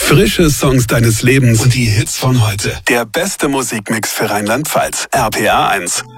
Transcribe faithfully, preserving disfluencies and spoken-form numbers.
Frische Songs deines Lebens und die Hits von heute. Der beste Musikmix für Rheinland-Pfalz. R P R eins.